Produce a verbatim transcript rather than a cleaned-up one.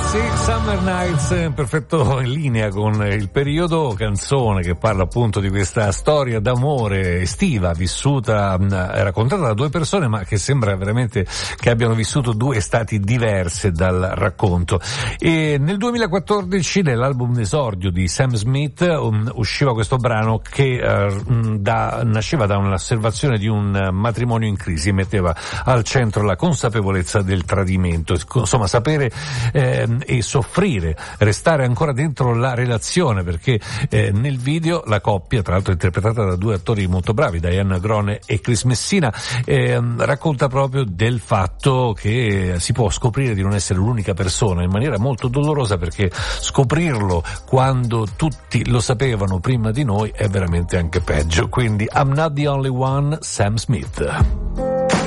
Sì, Summer Nights, in perfetto in linea con il periodo, canzone che parla appunto di questa storia d'amore estiva vissuta, raccontata da due persone, ma che sembra veramente che abbiano vissuto due estati diverse dal racconto. E nel duemilaquattordici, nell'album d'esordio di Sam Smith, um, usciva questo brano che uh, da, nasceva da un'osservazione di un matrimonio in crisi e metteva al centro la consapevolezza del tradimento, insomma sapere eh, e soffrire, restare ancora dentro la relazione, perché eh, nel video la coppia, tra l'altro interpretata da due attori molto bravi, Diane Grone e Chris Messina, eh, racconta proprio del fatto che si può scoprire di non essere l'unica persona in maniera molto dolorosa, perché scoprirlo quando tutti lo sapevano prima di noi è veramente anche peggio. Quindi I'm Not the Only One, Sam Smith.